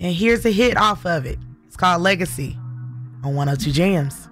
And here's a hit off of it. It's called Legacy on 102 Jams.